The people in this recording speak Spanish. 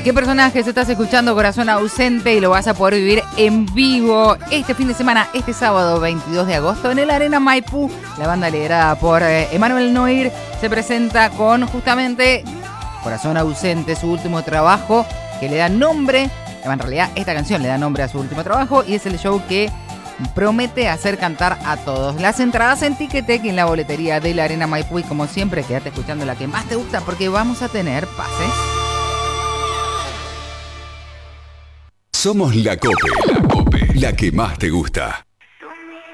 ¿Qué personajes estás escuchando? Corazón Ausente, y lo vas a poder vivir en vivo este fin de semana, este sábado 22 de agosto en el Arena Maipú. La banda liderada por Emanuel Noir se presenta con justamente Corazón Ausente, su último trabajo que le da nombre, en realidad esta canción le da nombre a su último trabajo, y es el show que promete hacer cantar a todos. Las entradas en Ticketek y en la boletería de la Arena Maipú, y como siempre quédate escuchando la que más te gusta porque vamos a tener pases. Somos la COPE, la que más te gusta.